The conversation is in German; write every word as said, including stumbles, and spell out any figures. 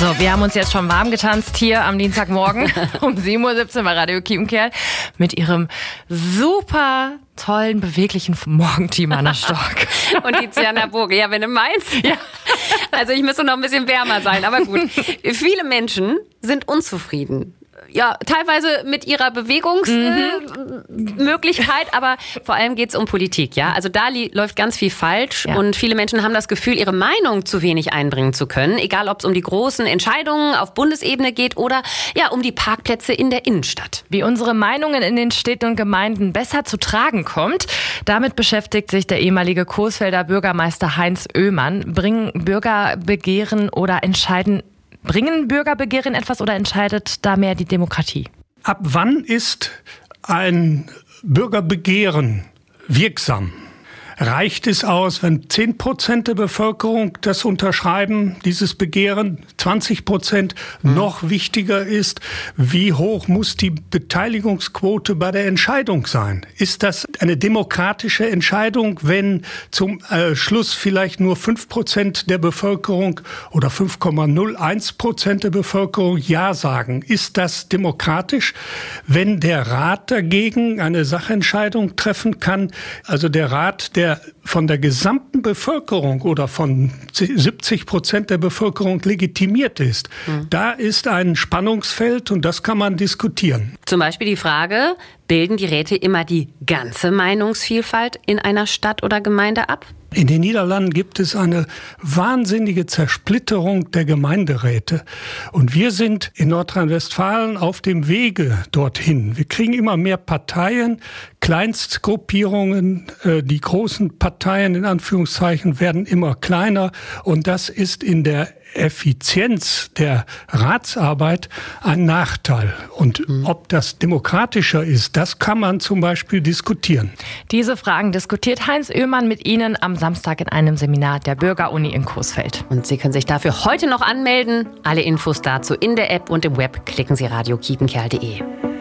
So, wir haben uns jetzt schon warm getanzt hier am Dienstagmorgen um sieben Uhr siebzehn bei Radio Kiepenkerl mit ihrem super tollen, beweglichen Morgenteam Anna Stork. Und die Tiziana Burge. Ja, wenn du meinst. Ja. Also ich müsste noch ein bisschen wärmer sein, aber gut. Viele Menschen sind unzufrieden. Ja, teilweise mit ihrer Bewegungsmöglichkeit, mhm. aber vor allem geht's um Politik, ja. Also da li- läuft ganz viel falsch ja. und viele Menschen haben das Gefühl, ihre Meinung zu wenig einbringen zu können, egal ob es um die großen Entscheidungen auf Bundesebene geht oder ja um die Parkplätze in der Innenstadt. Wie unsere Meinungen in den Städten und Gemeinden besser zu tragen kommt, damit beschäftigt sich der ehemalige Coesfelder Bürgermeister Heinz Oehmann. Bringen Bürgerbegehren oder entscheiden Bringen Bürgerbegehren etwas oder entscheidet da mehr die Demokratie? Ab wann ist ein Bürgerbegehren wirksam? Reicht es aus, wenn zehn Prozent der Bevölkerung das unterschreiben, dieses Begehren, zwanzig Prozent? Mhm. Noch wichtiger ist, wie hoch muss die Beteiligungsquote bei der Entscheidung sein? Ist das eine demokratische Entscheidung, wenn zum äh, Schluss vielleicht nur fünf Prozent der Bevölkerung oder fünf Komma null eins Prozent der Bevölkerung Ja sagen? Ist das demokratisch? Wenn der Rat dagegen eine Sachentscheidung treffen kann, also der Rat, der der von der gesamten Bevölkerung oder von siebzig Prozent der Bevölkerung legitimiert ist, mhm. da ist ein Spannungsfeld und das kann man diskutieren. Zum Beispiel die Frage, bilden die Räte immer die ganze Meinungsvielfalt in einer Stadt oder Gemeinde ab? In den Niederlanden gibt es eine wahnsinnige Zersplitterung der Gemeinderäte. Und wir sind in Nordrhein-Westfalen auf dem Wege dorthin. Wir kriegen immer mehr Parteien, Kleinstgruppierungen. Die großen Parteien in Anführungszeichen werden immer kleiner. Und das ist in der Effizienz der Ratsarbeit ein Nachteil. Und mhm. ob das demokratischer ist, das kann man zum Beispiel diskutieren. Diese Fragen diskutiert Heinz Oehmann mit Ihnen am Samstag in einem Seminar der Bürgeruni in Coesfeld. Und Sie können sich dafür heute noch anmelden. Alle Infos dazu in der App und im Web klicken Sie radio kiepenkerl punkt de.